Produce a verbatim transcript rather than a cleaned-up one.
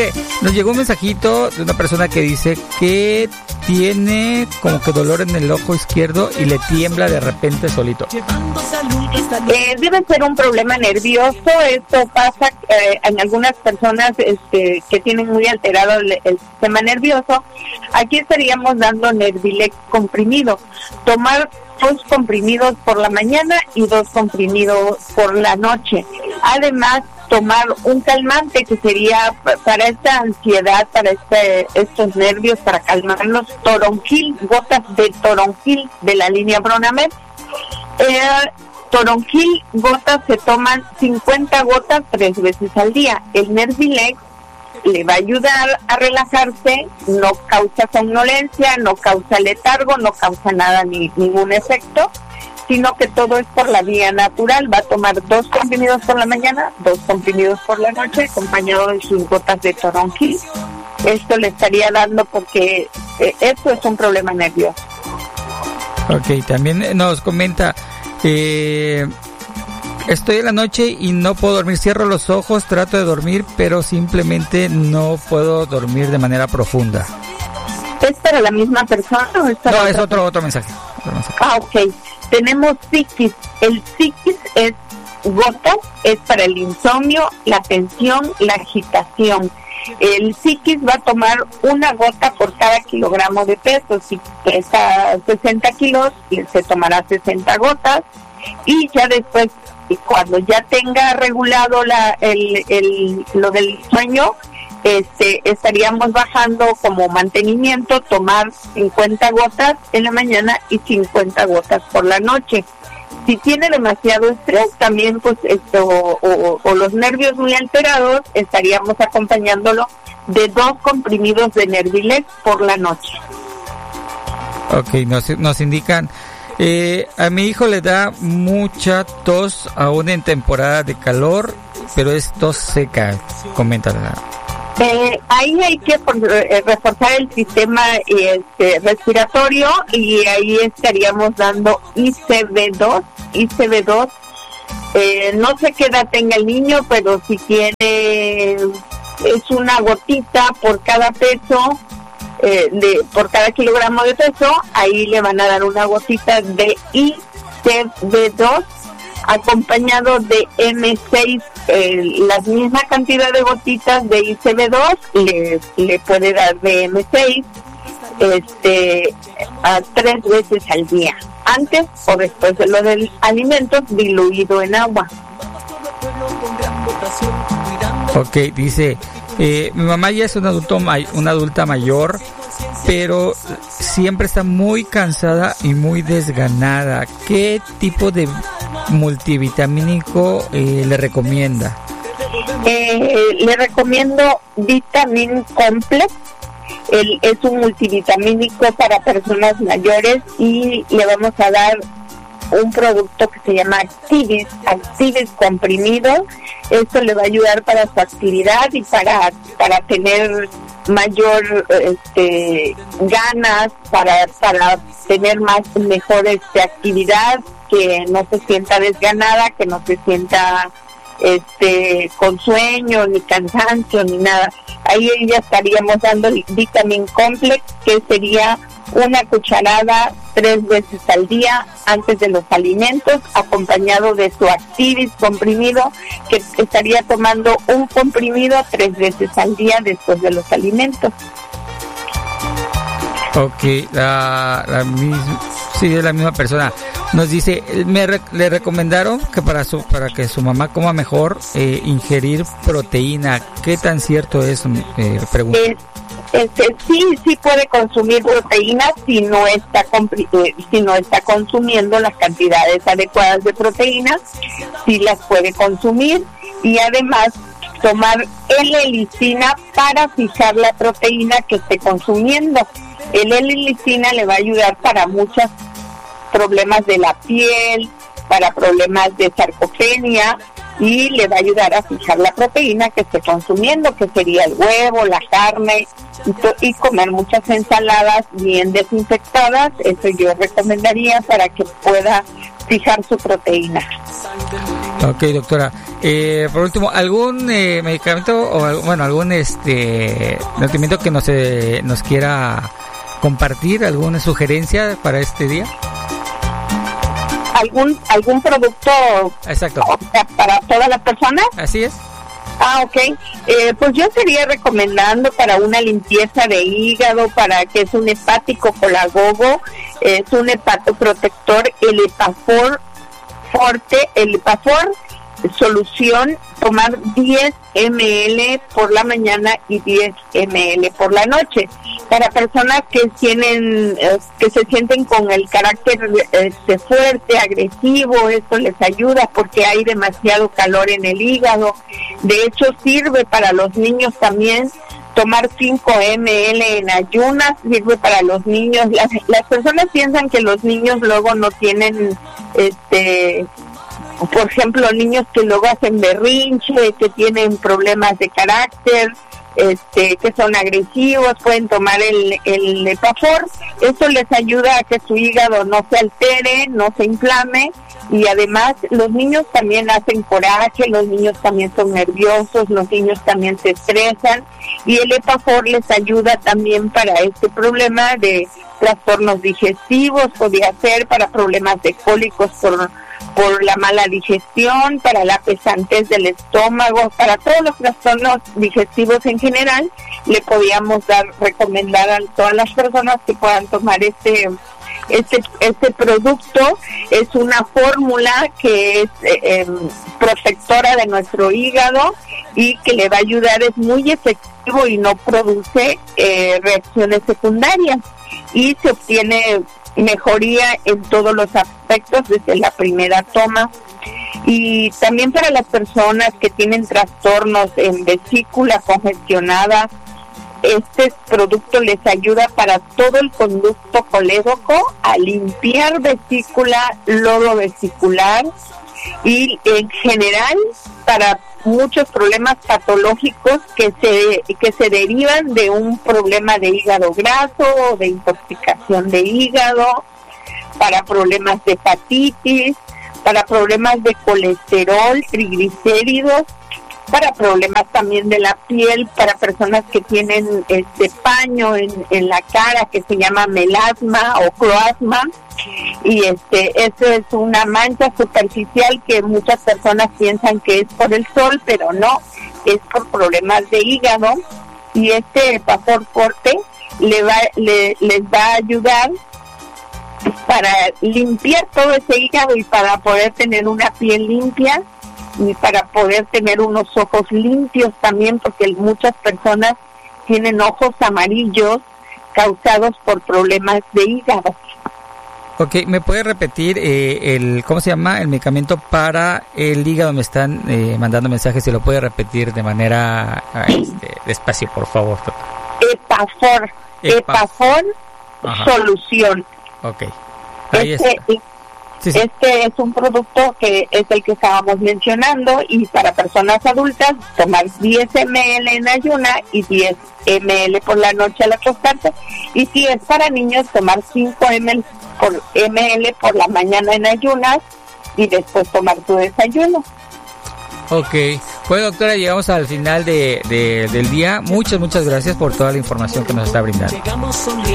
Nos llegó un mensajito de una persona que dice que tiene como que dolor en el ojo izquierdo y le tiembla de repente solito. Eh, debe ser un problema nervioso. Esto pasa eh, en algunas personas este, que tienen muy alterado el, el sistema nervioso. Aquí estaríamos dando Nervilex comprimido. Tomar dos comprimidos por la mañana y dos comprimidos por la noche. Además, tomar un calmante que sería para esta ansiedad, para este, estos nervios, para calmarlos, toronjil, gotas de toronjil de la línea Bronamed. Eh, toronjil, gotas se toman cincuenta gotas tres veces al día. El Nervilex le va a ayudar a relajarse, no causa somnolencia, no causa letargo, no causa nada, ni ningún efecto, sino que todo es por la vía natural. Va a tomar dos comprimidos por la mañana, dos comprimidos por la noche, acompañado de sus gotas de toronjil. Esto le estaría dando porque eh, esto es un problema nervioso. Ok, también nos comenta, eh, estoy en la noche y no puedo dormir, cierro los ojos, trato de dormir, pero simplemente no puedo dormir de manera profunda. ¿Es para la misma persona o es para No, otra? es otro, otro mensaje. Otro mensaje. Ah, ok. Tenemos psiquis. El psiquis es gotas, es para el insomnio, la tensión, la agitación. El psiquis va a tomar una gota por cada kilogramo de peso. Si pesa sesenta kilos, se tomará sesenta gotas. Y ya después, cuando ya tenga regulado la, el, el, lo del sueño, este, estaríamos bajando como mantenimiento, tomar cincuenta gotas en la mañana y cincuenta gotas por la noche. Si tiene demasiado estrés, también pues esto o, o, o los nervios muy alterados, estaríamos acompañándolo de dos comprimidos de Nervilex por la noche. Ok, nos, nos indican, eh, a mi hijo le da mucha tos aún en temporada de calor, pero es tos seca, coméntala. Eh, ahí hay que eh, reforzar el sistema este, respiratorio y ahí estaríamos dando I C B dos. I C B dos, eh, no sé qué edad tenga el niño, pero si tiene, es una gotita por cada peso, eh, de por cada kilogramo de peso, ahí le van a dar una gotita de I C B dos, acompañado de M seis, eh, la misma cantidad de gotitas de I C B dos le, le puede dar de M seis este a tres veces al día, antes o después de lo del alimento diluido en agua. Ok, dice, eh, mi mamá ya es un adulto may- una adulta mayor, pero siempre está muy cansada y muy desganada. ¿Qué tipo de multivitamínico eh, le recomienda? Eh, le recomiendo Vitamin Complex. El, es un multivitamínico para personas mayores y le vamos a dar un producto que se llama Activis, Activis comprimido. Esto le va a ayudar para su actividad y para, para tener mayor este, ganas, para, para tener más mejor este, actividad, que no se sienta desganada, que no se sienta este con sueño, ni cansancio, ni nada. Ahí ya estaríamos dando el Vitamin Complex, que sería una cucharada tres veces al día antes de los alimentos, acompañado de su Activis comprimido, que estaría tomando un comprimido tres veces al día después de los alimentos. Ok, la, la misma, sí, es la misma persona. Nos dice, me re, le recomendaron que para su para que su mamá coma mejor, eh, ingerir proteína. ¿Qué tan cierto es? Eh, pregunta. Eh, este, sí, sí puede consumir proteína si no está compri- eh, si no está consumiendo las cantidades adecuadas de proteína, sí las puede consumir, y además tomar L-lisina para fijar la proteína que esté consumiendo. El L-lisina le va a ayudar para muchos problemas de la piel, para problemas de sarcopenia, y le va a ayudar a fijar la proteína que esté consumiendo, que sería el huevo, la carne, y, to- y comer muchas ensaladas bien desinfectadas. Eso yo recomendaría para que pueda fijar su proteína. Ok, doctora. Eh, por último, ¿algún eh, medicamento o bueno, algún este nutrimiento que nos eh, nos quiera compartir, alguna sugerencia para este día? ¿Algún algún producto? Exacto. O sea, para todas las personas? Así es. Ah, ok. Eh, pues yo estaría recomendando para una limpieza de hígado, para que es un hepático colagogo, es un hepatoprotector, el Hepafor Forte, el Hepafor solución, tomar diez mililitros por la mañana y diez mililitros por la noche. Para personas que tienen, eh, que se sienten con el carácter este, fuerte, agresivo, esto les ayuda porque hay demasiado calor en el hígado. De hecho, sirve para los niños también. Tomar cinco mililitros en ayunas sirve para los niños. Las, las personas piensan que los niños luego no tienen, este, por ejemplo, niños que luego hacen berrinche, que tienen problemas de carácter, este, que son agresivos, pueden tomar el, el Hepafor. Esto les ayuda a que su hígado no se altere, no se inflame, y además los niños también hacen coraje, los niños también son nerviosos, los niños también se estresan, y el Hepafor les ayuda también para este problema de trastornos digestivos, podría ser para problemas de cólicos por por la mala digestión, para la pesantez del estómago, para todos los trastornos digestivos en general. Le podíamos dar, recomendar a todas las personas que puedan tomar este este este producto. Es una fórmula que es eh, protectora de nuestro hígado y que le va a ayudar, es muy efectivo y no produce eh, reacciones secundarias, y se obtiene mejoría en todos los aspectos desde la primera toma. Y también para las personas que tienen trastornos en vesícula congestionada, este producto les ayuda para todo el conducto colédoco, a limpiar vesícula, lodo vesicular, y en general para muchos problemas patológicos que se que se derivan de un problema de hígado graso o de intoxicación de hígado, para problemas de hepatitis, para problemas de colesterol, triglicéridos, para problemas también de la piel, para personas que tienen este paño en, en la cara que se llama melasma o cloasma, y este eso es una mancha superficial que muchas personas piensan que es por el sol, pero no, es por problemas de hígado. Y este Hepafor Forte le va le, les va a ayudar para limpiar todo ese hígado y para poder tener una piel limpia y para poder tener unos ojos limpios también, porque muchas personas tienen ojos amarillos causados por problemas de hígado. Ok, ¿me puede repetir eh, el cómo se llama el medicamento para el hígado? Me están eh, mandando mensajes, si lo puede repetir de manera este, despacio, por favor. Hepafor, Hepafor solución. Ok, ahí este, está. Sí, sí. Este es un producto que es el que estábamos mencionando, y para personas adultas tomar diez mililitros en ayuna y diez mililitros por la noche al acostarse, y si es para niños tomar cinco mililitros por, ml por la mañana en ayunas y después tomar tu desayuno. Ok, pues doctora, llegamos al final de, de, del día. Muchas, muchas gracias por toda la información que nos está brindando.